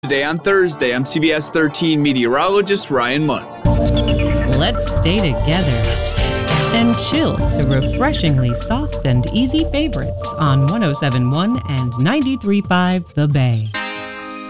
Today on Thursday, I'm CBS 13 meteorologist Ryan Munn. Let's stay together and chill to refreshingly soft and easy favorites on 107.1 and 93.5 The Bay.